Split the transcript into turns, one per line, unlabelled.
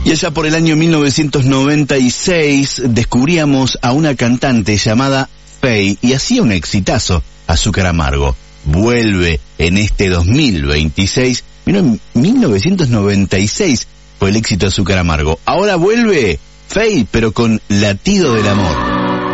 Y allá por el año 1996 descubríamos a una cantante llamada Faye y hacía un exitazo, Azúcar Amargo. Vuelve en este 2026, pero en 1996 fue el éxito Azúcar Amargo. Ahora vuelve Faye, pero con Latido del Amor.